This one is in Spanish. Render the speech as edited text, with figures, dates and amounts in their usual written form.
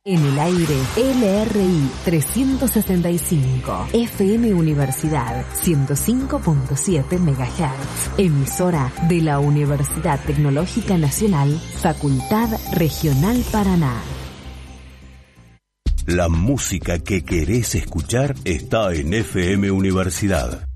En el aire, LRI 365, FM Universidad 105.7 MHz, emisora de la Universidad Tecnológica Nacional, Facultad Regional Paraná. La música que querés escuchar está en FM Universidad.